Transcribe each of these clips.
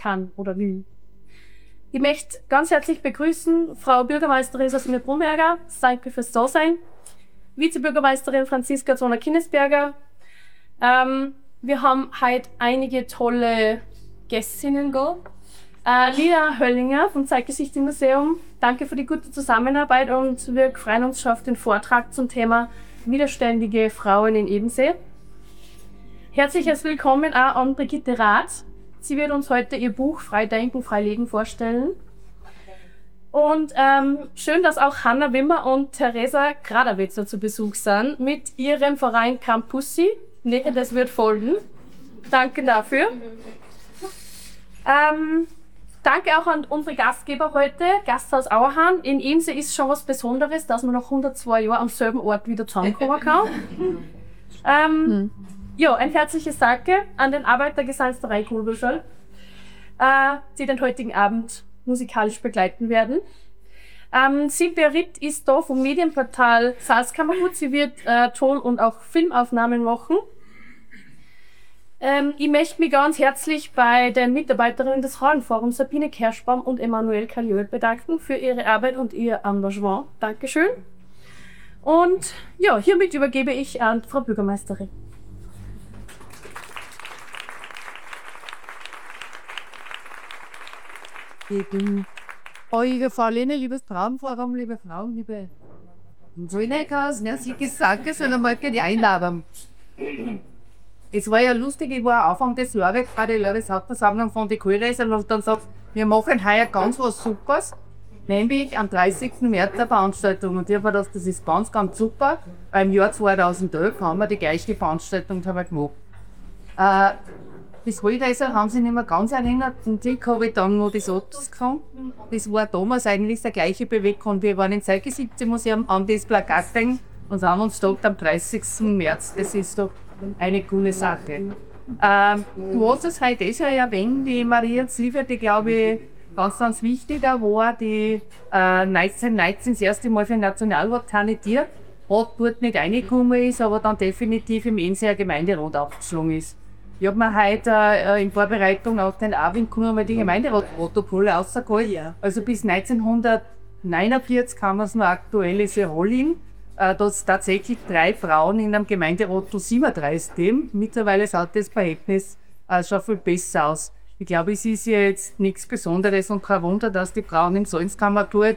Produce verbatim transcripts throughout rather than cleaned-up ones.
kann oder will. Ich möchte ganz herzlich begrüßen Frau Bürgermeisterin Sabine Brunberger, danke fürs Dasein, Vizebürgermeisterin Franziska Zoner-Kinnesberger. Ähm, wir haben heute einige tolle Gästinnen da. Äh, Lina Höllinger vom Zeitgeschichte-Museum, danke für die gute Zusammenarbeit und wir freuen uns schon auf den Vortrag zum Thema widerständige Frauen in Ebensee. Herzliches Willkommen auch an Brigitte Rath. Sie wird uns heute ihr Buch Frei Denken, Frei Leben vorstellen. Und ähm, schön, dass auch Hanna Wimmer und Theresa Gradawitzer zu Besuch sind mit ihrem Verein Campussi. Nee, das wird folgen. Danke dafür. Ähm, danke auch an unsere Gastgeber heute, Gasthaus Auerhahn. In Ebensee ist schon was Besonderes, dass man nach hundertzwei Jahren am selben Ort wieder zusammenkommen kann. ähm, hm. Ja, ein herzliches Danke an den Arbeitergesandtsverein Kulberschall, äh, die den heutigen Abend musikalisch begleiten werden. Ähm, Silvia Ritt ist da vom Medienportal Salzkammergut. Sie wird äh, Ton- und auch Filmaufnahmen machen. Ähm, ich möchte mich ganz herzlich bei den Mitarbeiterinnen des Frauenforums Sabine Kerschbaum und Emanuel Kalliol bedanken für ihre Arbeit und ihr Engagement. Dankeschön. Und ja, hiermit übergebe ich an Frau Bürgermeisterin. Liebe Frau Lehne, liebes Frauenforum, liebe Frauen, liebe Joineckers, herzliches Danke für einmal die Einladung. Es war ja lustig, ich war Anfang des Jahres bei der Landeshauptversammlung von den Kohlreisern und dann sagt, wir machen heuer ganz was Supers, nämlich am dreißigsten März eine Veranstaltung. Und ich habe gedacht, das ist ganz, ganz super, weil im Jahr zweitausendelf haben wir die gleiche Veranstaltung haben wir gemacht. Äh, Das Kohlreiser haben sich nicht mehr ganz erinnert. Zum Glück habe ich dann noch das Autos gefunden. Das war damals eigentlich der gleiche Beweggrund. Wir waren im Zeitgeschichte-Museum, haben das Plakat hängen und haben uns gedacht, am dreißigsten März. Das ist doch eine coole Sache. Ähm, du hast es heute eh schon erwähnt, die Maria Silvia, die glaube ich ganz, ganz wichtig war, die äh, neunzehnhundertneunzehn das erste Mal für den Nationalrat kandidiert hat, dort nicht reingekommen ist, aber dann definitiv im Enseer Gemeinderat aufgeschlagen ist. Ich habe mir heute äh, in Vorbereitung auf den Abend genommen, weil die Gemeinderatsprotokolle rausgeholt. Ja. Also bis neunzehnhundertneunundvierzig haben wir es noch aktuell ist erholen, äh, dass es tatsächlich drei Frauen in einem Gemeinderat zu siebenunddreißig geben. Mittlerweile schaut das Verhältnis äh, schon viel besser aus. Ich glaube, es ist jetzt nichts Besonderes und kein Wunder, dass die Frauen im Salzkammergut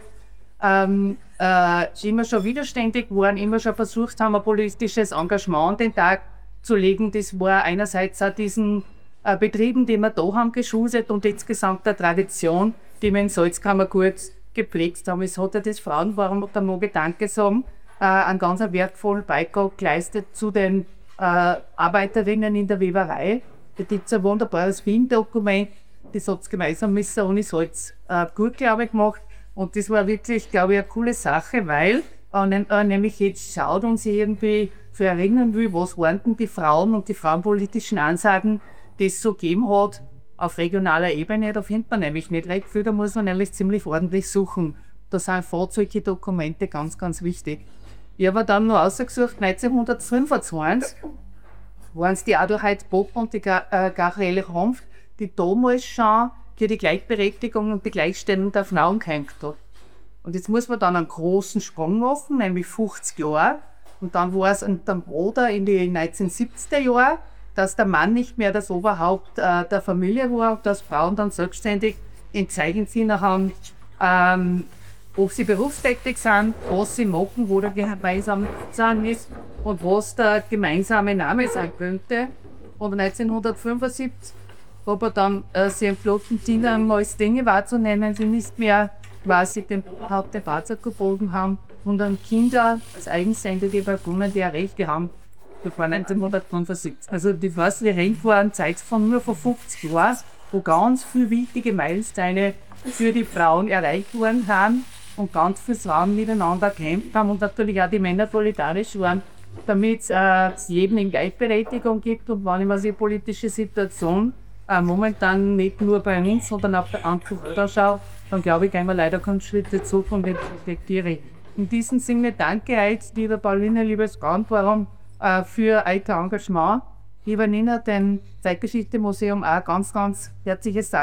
ähm, äh, immer schon widerständig waren, immer schon versucht haben, ein politisches Engagement an den Tag zu legen. Das war einerseits auch diesen äh, Betrieben, die wir da haben, geschult und insgesamt der Tradition, die wir in Salzkammergut gepflegt haben. Es hat ja das Frauenforum, und da mag ich Danke sagen, äh, einen ganz wertvollen Beitrag geleistet zu den äh, Arbeiterinnen in der Weberei. Da gibt es ein wunderbares Wien-Dokument, das hat es gemeinsam mit der Uni Salz äh, gut, glaube ich, gemacht. Und das war wirklich, glaube ich, eine coole Sache, weil äh, äh, nämlich jetzt schaut und sie irgendwie für erinnern will, was waren denn die Frauen und die frauenpolitischen Ansagen, die es so gegeben hat auf regionaler Ebene. Da findet man nämlich nicht recht viel, da muss man nämlich ziemlich ordentlich suchen. Da sind solche Dokumente ganz, ganz wichtig. Ich habe dann noch ausgesucht, neunzehnhundertfünfundzwanzig waren es die Adelheid Bock und die Gabriele Rumpf, die damals schon für die Gleichberechtigung und die Gleichstellung der Frauen gekämpft hat. Und jetzt muss man dann einen großen Sprung machen, nämlich fünfzig Jahre. Und dann war es dann oder in die neunzehnhundertsiebziger Jahre, dass der Mann nicht mehr das Oberhaupt äh, der Familie war und dass Frauen dann selbstständig entscheiden haben, ähm, ob sie berufstätig sind, was sie machen, wo der gemeinsame Nutzen ist und was der gemeinsame Name sein könnte. Und neunzehnhundertfünfundsiebzig habe ich dann äh, sie entflohen, Tina als Dinge wahrzunehmen, sie nicht mehr quasi dem Haupt der Fahrzeug gebogen haben. Und dann Kinder als eigenständige Personen, die ein Rechte haben, das war neunzehnhundertfünfundsiebzig. Also die erste Rente war eine Zeit von nur von fünfzig Jahren, wo ganz viele wichtige Meilensteine für die Frauen erreicht worden sind und ganz viele Frauen miteinander gekämpft haben und natürlich auch die Männer solidarisch waren, damit es äh, jedem in Gleichberechtigung gibt. Und wenn ich mir die politische Situation äh, momentan nicht nur bei uns, sondern auch bei anderen anschaue, dann glaube ich, gehen wir leider keinen Schritt zurück und reflektiere. In diesem Sinne danke euch, liebe Pauline, liebes Frauenforum, äh, für euer Engagement. Lieber Nina, dem Zeitgeschichte-Museum auch ganz, ganz herzliches Dank.